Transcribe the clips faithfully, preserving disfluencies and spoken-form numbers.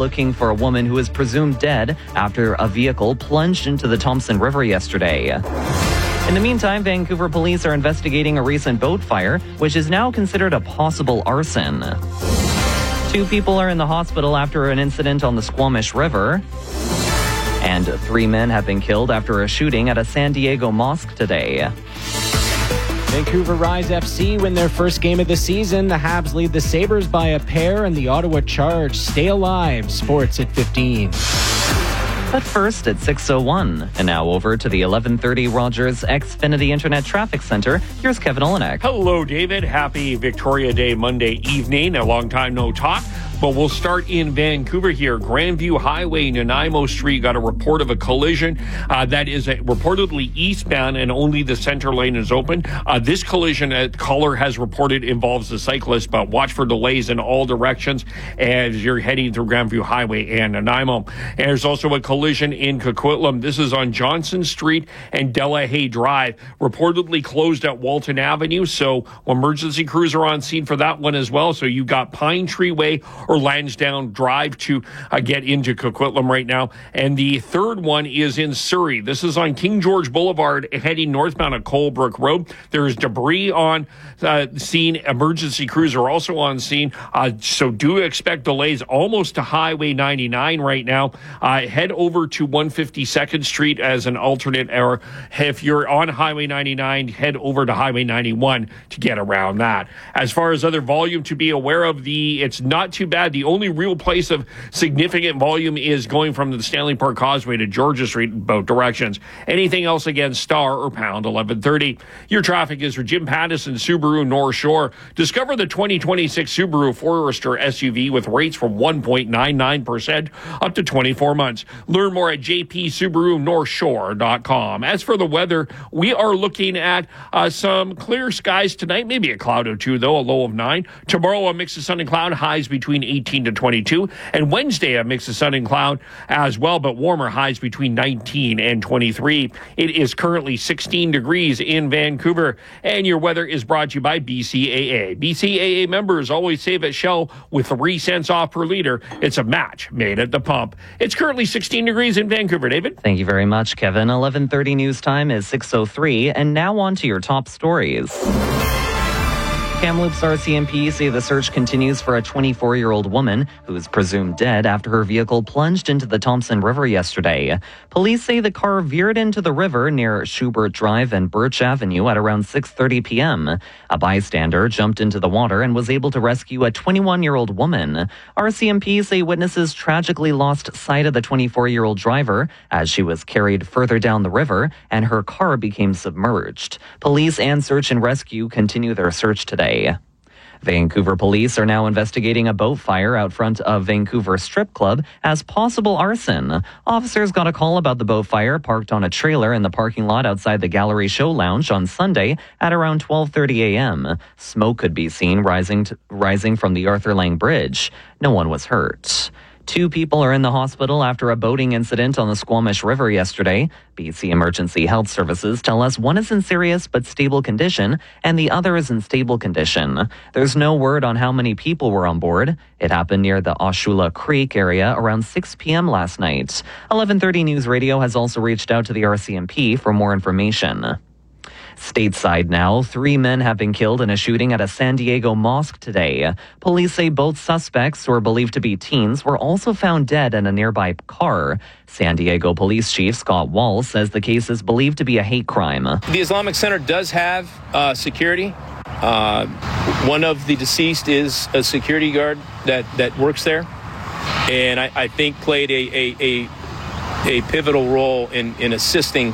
looking for a woman who is presumed dead after a vehicle plunged into the Thompson River yesterday. In the meantime, Vancouver police are investigating a recent boat fire, which is now considered a possible arson. Two people are in the hospital after an incident on the Squamish River. And three men have been killed after a shooting at a San Diego mosque today. Vancouver Rise F C win their first game of the season. The Habs lead the Sabres by a pair, and the Ottawa Charge stay alive. Sports at fifteen. But first at six oh one. And now over to the eleven thirty Rogers Xfinity Internet Traffic Center. Here's Kevin Olenek. Hello, David. Happy Victoria Day Monday evening. A long time no talk. But we'll start in Vancouver here. Grandview Highway, Nanaimo Street got a report of a collision uh, that is a, reportedly eastbound, and only the center lane is open. Uh, this collision, uh, caller has reported, involves a cyclist, but watch for delays in all directions as you're heading through Grandview Highway and Nanaimo. And there's also a collision in Coquitlam. This is on Johnson Street and Delahaye Drive, reportedly closed at Walton Avenue. So emergency crews are on scene for that one as well. So you got Pine Tree Way or Lansdowne Drive to uh, get into Coquitlam right now. And the third one is in Surrey. This is on King George Boulevard heading northbound at Colebrook Road. There is debris on uh, scene. Emergency crews are also on scene. Uh, so do expect delays almost to Highway ninety-nine right now. Uh, head over to one fifty-second Street as an alternate, or if you're on Highway ninety-nine, head over to Highway ninety-one to get around that. As far as other volume to be aware of, the it's not too bad. The only real place of significant volume is going from the Stanley Park Causeway to Georgia Street in both directions. Anything else, again, star or pound eleven thirty. Your traffic is for Jim Pattison, Subaru North Shore. Discover the twenty twenty-six Subaru Forester S U V with rates from one point nine nine percent up to twenty-four months. Learn more at j p subaru north shore dot com. As for the weather, we are looking at uh, some clear skies tonight, maybe a cloud or two, though, a low of nine. Tomorrow, a mix of sun and cloud, highs between eighteen to twenty-two. And Wednesday, a mix of sun and cloud as well, but warmer, highs between nineteen and twenty-three. It is currently sixteen degrees in Vancouver, and your weather is brought to you by B C A A. B C A A members always save at Shell with three cents off per liter. It's a match made at the pump. It's currently sixteen degrees in Vancouver. David? Thank you very much, Kevin. eleven thirty news time is six oh three, and now on to your top stories. Kamloops R C M P say the search continues for a twenty-four-year-old woman who is presumed dead after her vehicle plunged into the Thompson River yesterday. Police say the car veered into the river near Schubert Drive and Birch Avenue at around six thirty p.m. A bystander jumped into the water and was able to rescue a twenty-one-year-old woman. R C M P say witnesses tragically lost sight of the twenty-four-year-old driver as she was carried further down the river and her car became submerged. Police and search and rescue continue their search today. Vancouver police are now investigating a boat fire out front of Vancouver Strip Club as possible arson. Officers got a call about the boat fire parked on a trailer in the parking lot outside the Gallery Show Lounge on Sunday at around twelve thirty a.m. Smoke could be seen rising to, rising from the Arthur Lang Bridge. No one was hurt. Two people are in the hospital after a boating incident on the Squamish River yesterday. B C Emergency Health Services tell us one is in serious but stable condition and the other is in stable condition. There's no word on how many people were on board. It happened near the Oshula Creek area around six p.m. last night. eleven thirty News Radio has also reached out to the R C M P for more information. Stateside now, three men have been killed in a shooting at a San Diego mosque today. Police say both suspects, who are believed to be teens, were also found dead in a nearby car. San Diego Police Chief Scott Wall says the case is believed to be a hate crime. The Islamic Center does have uh, security. Uh, one of the deceased is a security guard that, that works there, and I, I think played a, a, a, a pivotal role in, in assisting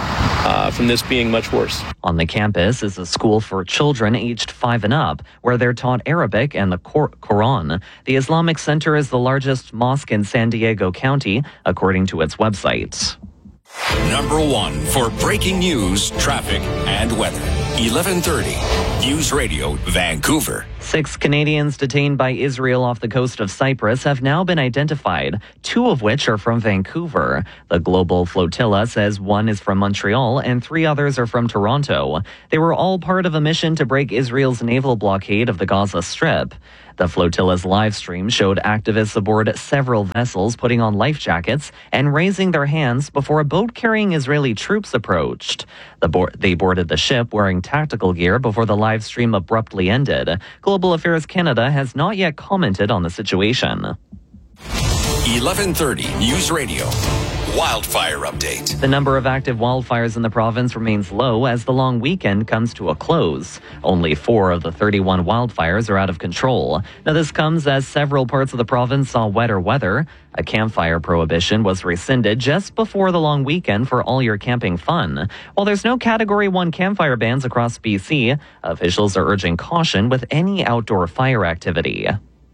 Uh, from this being much worse. On the campus is a school for children aged five and up, where they're taught Arabic and the Qur- Quran. The Islamic Center is the largest mosque in San Diego County, according to its website. Number one for breaking news, traffic, and weather. eleven thirty News Radio, Vancouver. Six Canadians detained by Israel off the coast of Cyprus have now been identified, two of which are from Vancouver. The Global Flotilla says one is from Montreal and three others are from Toronto. They were all part of a mission to break Israel's naval blockade of the Gaza Strip. The flotilla's live stream showed activists aboard several vessels putting on life jackets and raising their hands before a boat carrying Israeli troops approached. The bo- they boarded the ship wearing tactical gear before the live stream abruptly ended. Global Affairs Canada has not yet commented on the situation. eleven thirty News Radio. Wildfire update. The number of active wildfires in the province remains low as the long weekend comes to a close. Only four of the thirty-one wildfires are out of control. Now, this comes as several parts of the province saw wetter weather. A campfire prohibition was rescinded just before the long weekend for all your camping fun. While there's no Category one campfire bans across B C, officials are urging caution with any outdoor fire activity.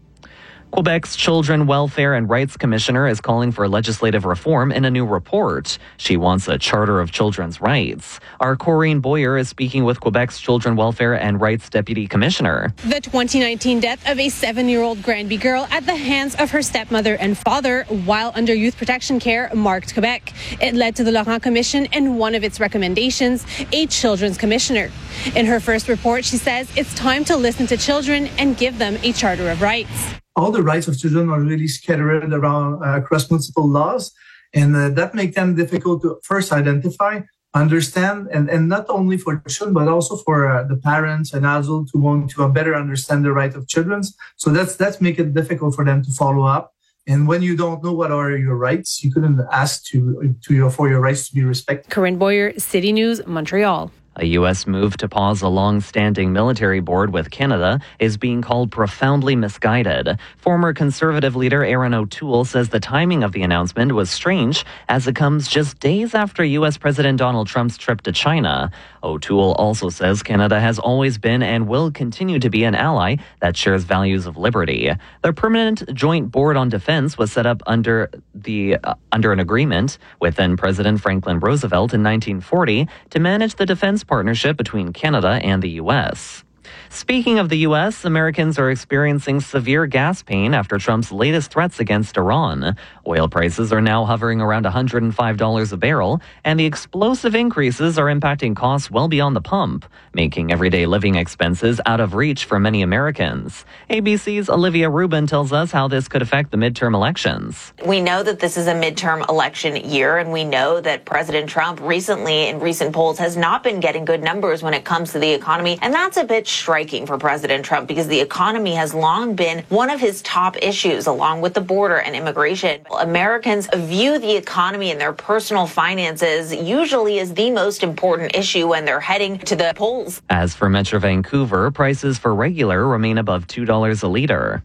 Quebec's Children Welfare and Rights Commissioner is calling for legislative reform in a new report. She wants a charter of children's rights. Our Corinne Boyer is speaking with Quebec's Children Welfare and Rights Deputy Commissioner. The twenty nineteen death of a seven-year-old Granby girl at the hands of her stepmother and father while under youth protection care marked Quebec. It led to the Laurent Commission and one of its recommendations, a children's commissioner. In her first report, she says it's time to listen to children and give them a charter of rights. All the rights of children are really scattered around uh, across multiple laws, and uh, that makes them difficult to first identify, understand, and, and not only for children, but also for uh, the parents and adults who want to uh, better understand the right of children. So that's that's make it difficult for them to follow up. And when you don't know what are your rights, you couldn't ask to to your for your rights to be respected. Corinne Boyer, City News, Montreal. A U S move to pause a long-standing military board with Canada is being called profoundly misguided. Former Conservative leader Erin O'Toole says the timing of the announcement was strange as it comes just days after U S President Donald Trump's trip to China. O'Toole also says Canada has always been and will continue to be an ally that shares values of liberty. The Permanent Joint Board on Defense was set up under the uh, under an agreement with then President Franklin Roosevelt in nineteen forty to manage the defense partnership between Canada and the U S. Speaking of the U S, Americans are experiencing severe gas pain after Trump's latest threats against Iran. Oil prices are now hovering around one hundred five dollars a barrel, and the explosive increases are impacting costs well beyond the pump, making everyday living expenses out of reach for many Americans. A B C's Olivia Rubin tells us how this could affect the midterm elections. We know that this is a midterm election year, and we know that President Trump recently, in recent polls, has not been getting good numbers when it comes to the economy, and that's a bit striking for President Trump because the economy has long been one of his top issues, along with the border and immigration. Americans view the economy and their personal finances usually as the most important issue when they're heading to the polls. As for Metro Vancouver, prices for regular remain above two dollars a litre.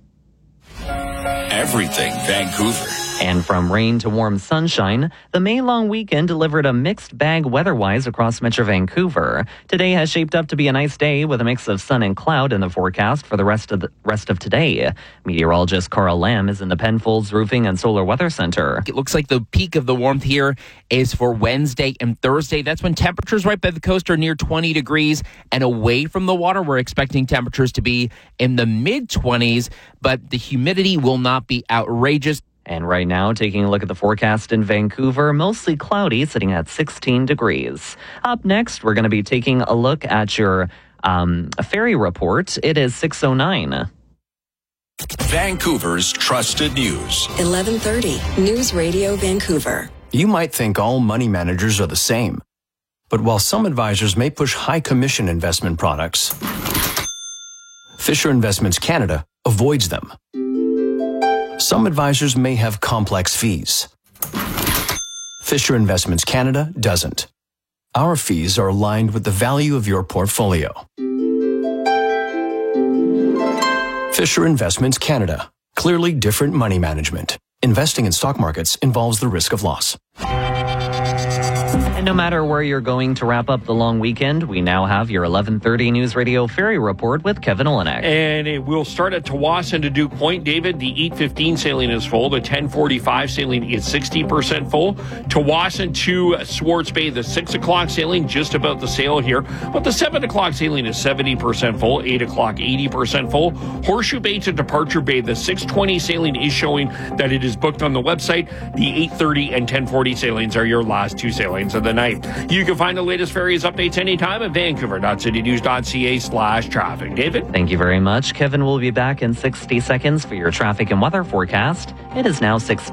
Everything Vancouver. And from rain to warm sunshine, the May long weekend delivered a mixed bag weather-wise across Metro Vancouver. Today has shaped up to be a nice day with a mix of sun and cloud in the forecast for the rest of the rest of today. Meteorologist Carl Lamb is in the Penfolds Roofing and Solar Weather Center. It looks like the peak of the warmth here is for Wednesday and Thursday. That's when temperatures right by the coast are near twenty degrees, and away from the water, we're expecting temperatures to be in the mid-twenties, but the humidity will not be outrageous. And right now, taking a look at the forecast in Vancouver, mostly cloudy, sitting at sixteen degrees. Up next, we're going to be taking a look at your um, ferry report. It is six oh nine. Vancouver's trusted news. eleven thirty News Radio Vancouver. You might think all money managers are the same. But while some advisors may push high commission investment products, Fisher Investments Canada avoids them. Some advisors may have complex fees. Fisher Investments Canada doesn't. Our fees are aligned with the value of your portfolio. Fisher Investments Canada. Clearly different money management. Investing in stock markets involves the risk of loss. And no matter where you're going to wrap up the long weekend, we now have your eleven thirty News Radio Ferry Report with Kevin Olenek. And it will start at Tawasin to Duke Point. David, the eight fifteen sailing is full. The ten forty-five sailing is sixty percent full. Tawasin to Swartz Bay, the six o'clock sailing, just about the sail here. But the seven o'clock sailing is seventy percent full. eight o'clock, eighty percent full. Horseshoe Bay to Departure Bay, the six twenty sailing is showing that it is booked on the website. The eight thirty and ten forty sailings are your last two sailings. highs of the night. You can find the latest ferries updates anytime at vancouver.citynews.ca slash traffic. David? Thank you very much. Kevin will be back in sixty seconds for your traffic and weather forecast. It is now six